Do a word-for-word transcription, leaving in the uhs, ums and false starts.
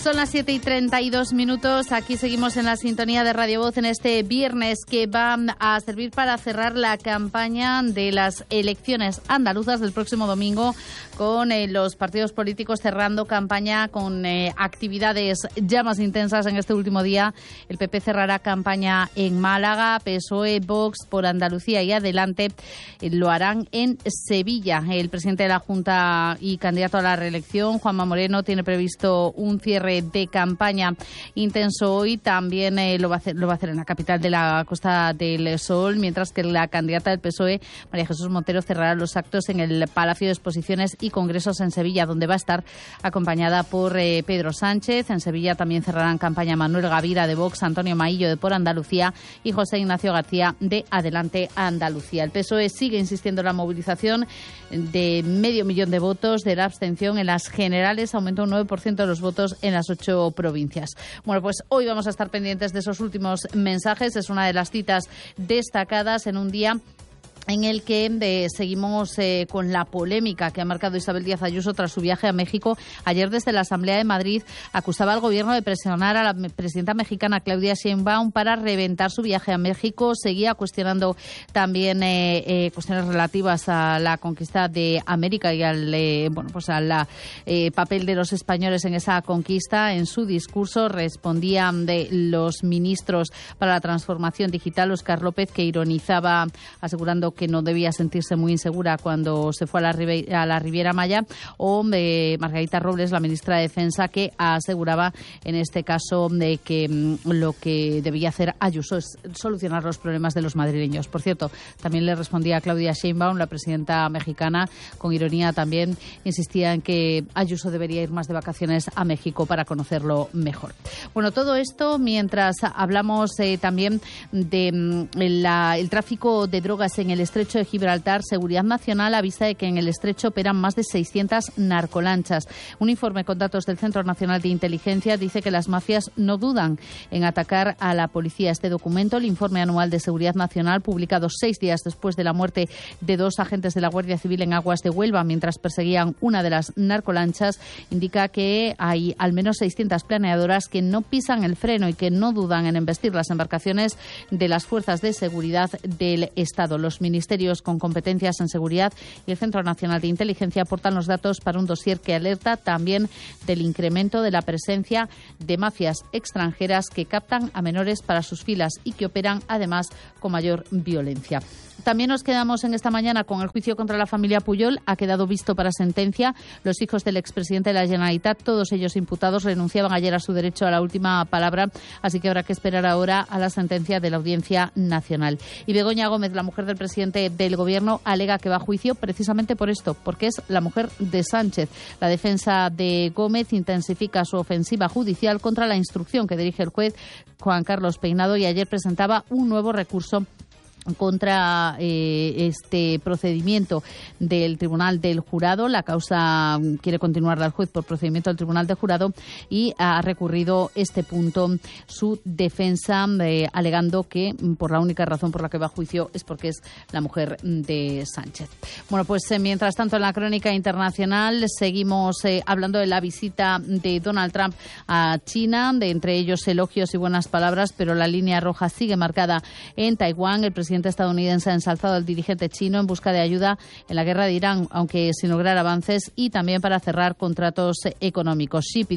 Son las siete y treinta y dos minutos. Aquí seguimos en la sintonía de Radio Voz en este viernes que va a servir para cerrar la campaña de las elecciones andaluzas del próximo domingo, con eh, los partidos políticos cerrando campaña con eh, actividades ya más intensas en este último día. El P P cerrará campaña en Málaga, P S O E, Vox por Andalucía y Adelante eh, lo harán en Sevilla. El presidente de la Junta y candidato a la reelección, Juanma Moreno, tiene previsto un cierre de campaña intenso hoy. También eh, lo va a hacer, lo va a hacer en la capital de la Costa del Sol, mientras que la candidata del P S O E, María Jesús Montero, cerrará los actos en el Palacio de Exposiciones y Congresos en Sevilla, donde va a estar acompañada por eh, Pedro Sánchez. En Sevilla también cerrarán campaña Manuel Gavira de Vox, Antonio Maillo de Por Andalucía y José Ignacio García de Adelante Andalucía. El P S O E sigue insistiendo en la movilización de medio millón de votos de la abstención. En las generales aumentó un nueve por ciento de los votos en las ocho provincias. Bueno, pues hoy vamos a estar pendientes de esos últimos mensajes. Es una de las citas destacadas en un día en el que eh, seguimos eh, con la polémica que ha marcado Isabel Díaz Ayuso tras su viaje a México. Ayer, desde la Asamblea de Madrid, acusaba al Gobierno de presionar a la presidenta mexicana Claudia Sheinbaum para reventar su viaje a México. Seguía cuestionando también eh, eh, cuestiones relativas a la conquista de América y al eh, bueno pues al eh, papel de los españoles en esa conquista. En su discurso respondían de los ministros para la transformación digital, Óscar López, que ironizaba asegurando que no debía sentirse muy insegura cuando se fue a la, a la Riviera Maya, o eh, Margarita Robles, la ministra de Defensa, que aseguraba en este caso de que mm, lo que debía hacer Ayuso es solucionar los problemas de los madrileños. Por cierto, también le respondía a Claudia Sheinbaum, la presidenta mexicana, con ironía también insistía en que Ayuso debería ir más de vacaciones a México para conocerlo mejor. Bueno, todo esto mientras hablamos eh, también de mm, la, el tráfico de drogas en el Estrecho de Gibraltar. Seguridad Nacional avisa de que en el estrecho operan más de seiscientas narcolanchas. Un informe con datos del Centro Nacional de Inteligencia dice que las mafias no dudan en atacar a la policía. Este documento, el Informe Anual de Seguridad Nacional, publicado seis días después de la muerte de dos agentes de la Guardia Civil en aguas de Huelva mientras perseguían una de las narcolanchas, indica que hay al menos seiscientas planeadoras que no pisan el freno y que no dudan en embestir las embarcaciones de las fuerzas de seguridad del Estado. Los ministerios con competencias en seguridad y el Centro Nacional de Inteligencia aportan los datos para un dossier que alerta también del incremento de la presencia de mafias extranjeras que captan a menores para sus filas y que operan además con mayor violencia. También nos quedamos en esta mañana con el juicio contra la familia Pujol. Ha quedado visto para sentencia. Los hijos del expresidente de la Generalitat, todos ellos imputados, renunciaban ayer a su derecho a la última palabra, así que habrá que esperar ahora a la sentencia de la Audiencia Nacional. Y Begoña Gómez, la mujer del presidente del Gobierno, alega que va a juicio precisamente por esto, porque es la mujer de Sánchez. La defensa de Gómez intensifica su ofensiva judicial contra la instrucción que dirige el juez Juan Carlos Peinado y ayer presentaba un nuevo recurso contra eh, este procedimiento del Tribunal del Jurado. La causa quiere continuarla el juez por procedimiento del Tribunal del Jurado y ha recurrido este punto su defensa, eh, alegando que por la única razón por la que va a juicio es porque es la mujer de Sánchez. Bueno, pues eh, mientras tanto en la crónica internacional seguimos eh, hablando de la visita de Donald Trump a China, de entre ellos elogios y buenas palabras, pero la línea roja sigue marcada en Taiwán. El presidente estadounidense ha ensalzado al dirigente chino en busca de ayuda en la guerra de Irán, aunque sin lograr avances, y también para cerrar contratos económicos. Xi pidió